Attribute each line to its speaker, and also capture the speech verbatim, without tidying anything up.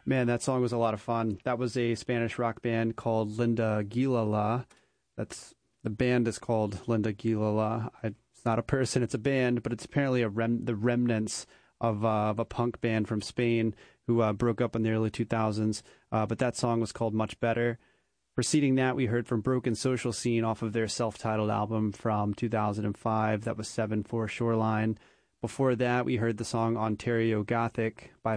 Speaker 1: Man, that song was a lot of fun. That was a Spanish rock band called Linda Gilala. That's the band is called Linda Gilala. I, it's not a person, it's a band, but it's apparently a rem, the remnants of, uh, of a punk band from Spain who uh, broke up in the early two thousands. Uh, but that song was called Much Better. Preceding that, we heard from Broken Social Scene off of their self-titled album from two thousand five. That was seven four Shoreline. Before that, we heard the song Ontario Gothic by